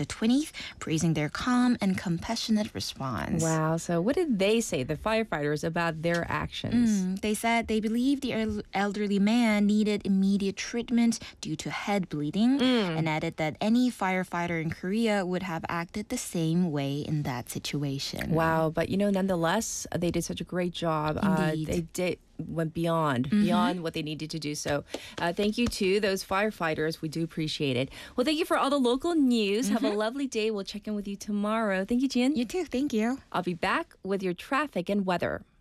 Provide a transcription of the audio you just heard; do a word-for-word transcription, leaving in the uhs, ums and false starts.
the twentieth, praising their calm and compassionate response. Wow. So what did they say, the firefighters, about their actions? Mm, they said they believed the el- elderly man needed immediate treatment due to head bleeding Mm. and added that any firefighter in Korea would have acted the same way in that situation. Wow. But, you know, nonetheless, they did such a great job. Uh, Indeed. they did went beyond, beyond what they needed to do. So uh, thank you to those firefighters. We do appreciate it. Well, thank you for all the local news. Have a lovely day. We'll check in with you tomorrow. Thank you, Jin. You too. Thank you. I'll be back with your traffic and weather.